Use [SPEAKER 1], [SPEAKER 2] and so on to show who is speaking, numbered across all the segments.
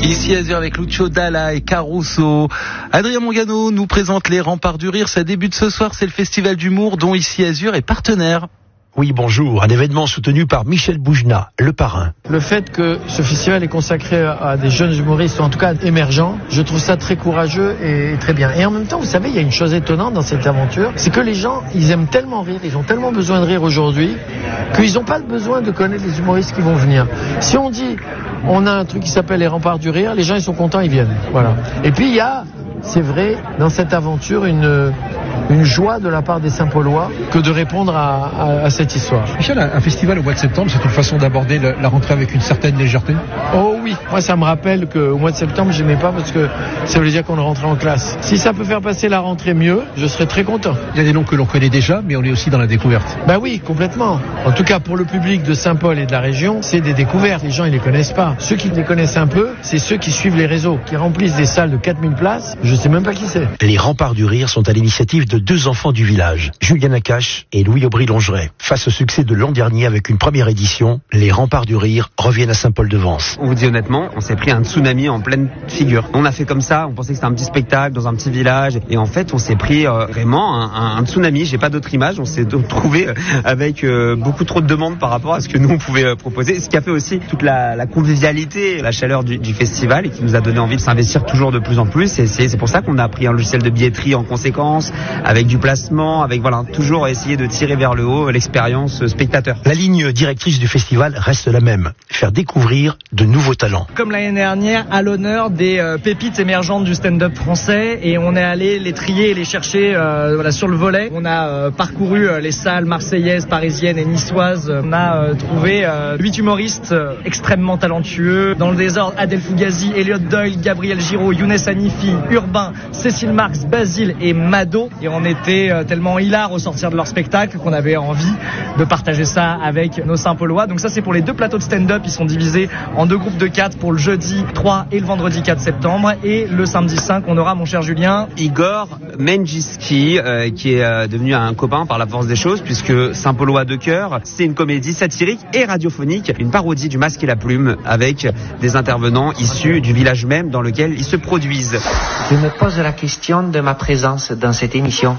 [SPEAKER 1] Ici Azur avec Lucio Dalla et Caruso. Adrien Mangano nous présente les Remparts du Rire. Ça débute ce soir, c'est le festival d'humour dont Ici Azur est partenaire.
[SPEAKER 2] Oui, bonjour. Un événement soutenu par Michel Boujna, le parrain.
[SPEAKER 3] Le fait que ce festival est consacré à des jeunes humoristes, ou en tout cas émergents, je trouve ça très courageux et très bien. Et en même temps, vous savez, il y a une chose étonnante dans cette aventure, c'est que les gens, ils aiment tellement rire, ils ont tellement besoin de rire aujourd'hui, qu'ils n'ont pas besoin de connaître les humoristes qui vont venir. Si on dit, on a un truc qui s'appelle les Remparts du Rire, les gens ils sont contents, ils viennent. Voilà. Et puis il y a, c'est vrai, dans cette aventure, une joie de la part des Saint-Paulois que de répondre à cette histoire.
[SPEAKER 4] Michel, un festival au mois de septembre, c'est une façon d'aborder la rentrée avec une certaine légèreté?
[SPEAKER 3] Oh oui, moi ça me rappelle qu'au mois de septembre, j'aimais pas parce que ça voulait dire qu'on rentrait en classe. Si ça peut faire passer la rentrée mieux, je serais très content.
[SPEAKER 4] Il y a des noms que l'on connaît déjà, mais on est aussi dans la découverte.
[SPEAKER 3] Ben oui, complètement. En tout cas, pour le public de Saint-Paul et de la région, c'est des découvertes. Les gens, ils les connaissent pas. Ceux qui les connaissent un peu, c'est ceux qui suivent les réseaux, qui remplissent des salles de 4000 places. Je sais même pas qui c'est.
[SPEAKER 2] Les Remparts du Rire sont à l'initiative de deux enfants du village, Julien Nakache et Louis Aubry-Longeret. Face au succès de l'an dernier avec une première édition, les Remparts du Rire reviennent à Saint-Paul-de-Vence.
[SPEAKER 5] On vous dit honnêtement, on s'est pris un tsunami en pleine figure. On a fait comme ça, on pensait que c'était un petit spectacle dans un petit village, et en fait on s'est pris vraiment un tsunami. J'ai pas d'autre image. On s'est trouvé avec beaucoup trop de demandes par rapport à ce que nous on pouvait proposer, ce qui a fait aussi toute la convivialité, la chaleur du festival, et qui nous a donné envie de s'investir toujours de plus en plus. Et c'est pour ça qu'on a pris un logiciel de billetterie en conséquence, avec du placement, avec toujours essayer de tirer vers le haut l'expérience spectateur.
[SPEAKER 2] La ligne directrice du festival reste la même, faire découvrir de nouveaux talents.
[SPEAKER 6] Comme l'année dernière, à l'honneur des pépites émergentes du stand-up français, et on est allé les trier et les chercher sur le volet. On a parcouru les salles marseillaises, parisiennes et niçoises. On a trouvé 8 humoristes extrêmement talentueux. Dans le désordre, Adèle Fugazi, Elliot Doyle, Gabriel Giraud, Younes Hanifi, Urbain, Cécile Marx, Basile et Mado. Et on était tellement hilar au sortir de leur spectacle qu'on avait envie de partager ça avec nos Saint-Paulois. Donc ça, c'est pour les deux plateaux de stand-up. Ils sont divisés en deux groupes de 4 pour le jeudi 3 et le vendredi 4 septembre. Et le samedi 5, on aura, mon cher Julien,
[SPEAKER 5] Igor Menjiski, qui est devenu un copain par la force des choses, puisque Saint-Paulois de cœur, c'est une comédie satirique et radiophonique, une parodie du Masque et la Plume, avec des intervenants issus du village même dans lequel ils se produisent.
[SPEAKER 7] Je me pose la question de ma présence dans cette émission.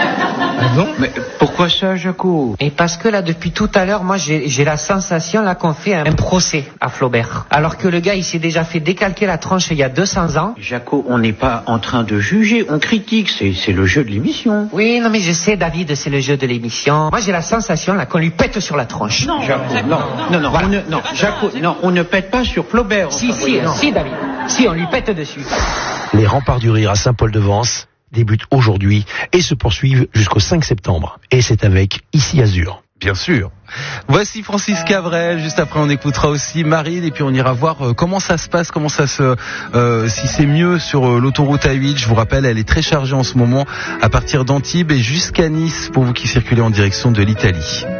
[SPEAKER 4] Ah bon?
[SPEAKER 7] Mais pourquoi ça, Jaco? Et parce que là, depuis tout à l'heure, moi, j'ai la sensation là qu'on fait un procès à Flaubert. Alors que le gars, il s'est déjà fait décalquer la tronche il y a 200 ans.
[SPEAKER 8] Jaco, on n'est pas en train de juger, on critique, c'est le jeu de l'émission.
[SPEAKER 7] Oui, non, mais je sais, David, c'est le jeu de l'émission. Moi, j'ai la sensation là qu'on lui pète sur la tronche.
[SPEAKER 8] Non, Jaco, non, voilà. Jaco, non, on ne pète pas sur Flaubert.
[SPEAKER 7] Si, David. Si, on lui pète dessus.
[SPEAKER 2] Les Remparts du Rire à Saint-Paul-de-Vence débutent aujourd'hui et se poursuivent jusqu'au 5 septembre. Et c'est avec Ici Azur.
[SPEAKER 1] Bien sûr. Voici Francis Cabrel. Juste après, on écoutera aussi Marine, et puis on ira voir comment ça se passe, si c'est mieux sur l'autoroute A8. Je vous rappelle, elle est très chargée en ce moment à partir d'Antibes et jusqu'à Nice pour vous qui circulez en direction de l'Italie.